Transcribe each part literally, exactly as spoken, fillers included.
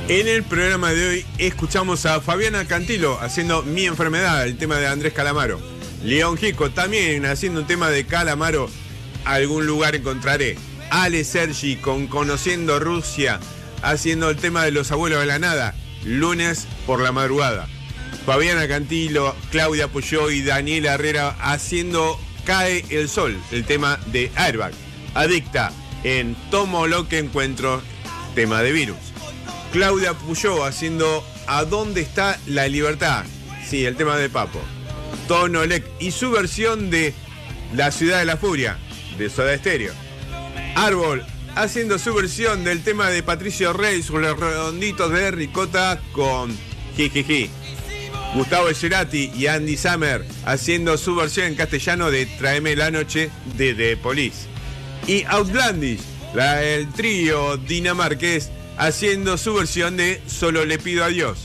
En el programa de hoy escuchamos a Fabiana Cantilo haciendo Mi Enfermedad, el tema de Andrés Calamaro. León Gieco también haciendo un tema de Calamaro, Algún lugar encontraré. Ale Sergi con Conociendo Rusia, haciendo el tema de Los abuelos de la nada, Lunes por la madrugada. Fabiana Cantilo, Claudia Puyó y Daniela Herrera haciendo Cae el sol, el tema de Airbag. Adicta en Tomo lo que encuentro, tema de Virus. Claudia Puyó haciendo ¿A dónde está la libertad? Sí, el tema de Papo. Tonolec y su versión de La ciudad de la furia, de Soda Stereo. Árbol haciendo su versión del tema de Patricio Rey sobre los redonditos de Ricota con Jijiji. Gustavo Cerati y Andy Summer haciendo su versión en castellano de Tráeme la noche de The Police. Y Outlandish, la, el trío dinamarqués, haciendo su versión de Solo le pido a Dios.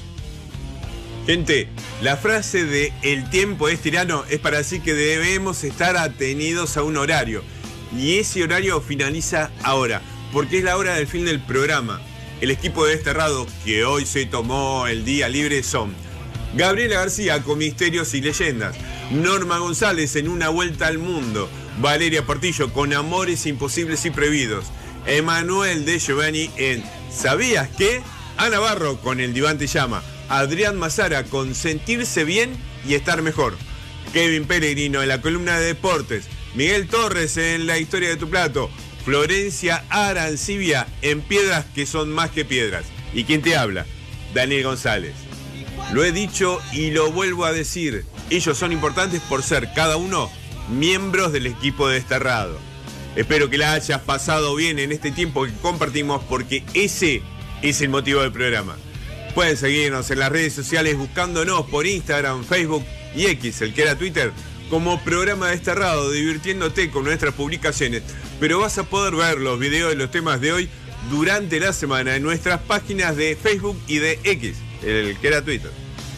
Gente, la frase de el tiempo es tirano es para decir que debemos estar atenidos a un horario. Y ese horario finaliza ahora, porque es la hora del fin del programa. El equipo de Desterrado, que hoy se tomó el día libre, son Gabriela García con Misterios y Leyendas, Norma González en Una vuelta al mundo, Valeria Portillo con Amores imposibles y prohibidos, Emanuel de Giovanni en ¿Sabías qué? Ana Barro con El diván te llama, Adrián Mazara con Sentirse bien y estar mejor, Kevin Pellegrino en la columna de deportes, Miguel Torres en La historia de tu plato, Florencia Arancibia en Piedras que son más que piedras. ¿Y quién te habla? Daniel González. Lo he dicho y lo vuelvo a decir, ellos son importantes por ser cada uno miembros del equipo de Desterrado. Espero que la hayas pasado bien en este tiempo que compartimos, porque ese es el motivo del programa. Pueden seguirnos en las redes sociales buscándonos por Instagram, Facebook y X, el que era Twitter, como Programa Desterrado, divirtiéndote con nuestras publicaciones. Pero vas a poder ver los videos de los temas de hoy durante la semana en nuestras páginas de Facebook y de X, el que era Twitter.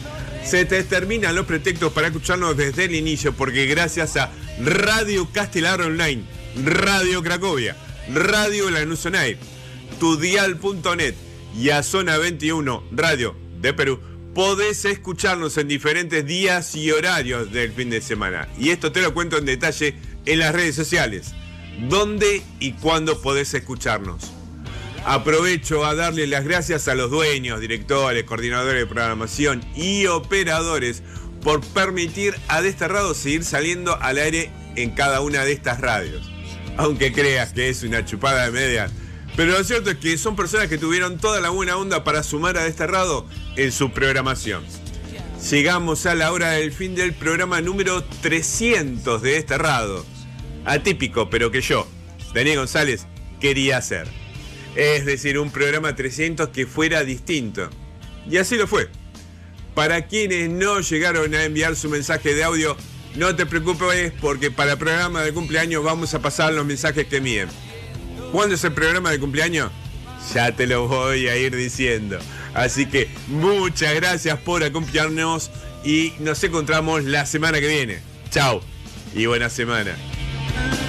Se te terminan los pretextos para escucharnos desde el inicio, porque gracias a Radio Castelar Online, Radio Cracovia, Radio Lanús On Air, tudial punto net y a Zona veintiuno Radio de Perú, podés escucharnos en diferentes días y horarios del fin de semana. Y esto te lo cuento en detalle en las redes sociales. ¿Dónde y cuándo podés escucharnos? Aprovecho a darle las gracias a los dueños, directores, coordinadores de programación y operadores por permitir a Desterrado seguir saliendo al aire en cada una de estas radios. Aunque creas que es una chupada de medias. Pero lo cierto es que son personas que tuvieron toda la buena onda para sumar a Desterrado en su programación. Llegamos a la hora del fin del programa número trescientos de Desterrado. Atípico, pero que yo, Daniel González, quería hacer. Es decir, un programa trescientos que fuera distinto. Y así lo fue. Para quienes no llegaron a enviar su mensaje de audio, no te preocupes, porque para el programa de cumpleaños vamos a pasar los mensajes que envíen. ¿Cuándo es el programa de cumpleaños? Ya te lo voy a ir diciendo. Así que muchas gracias por acompañarnos y nos encontramos la semana que viene. Chao y buena semana.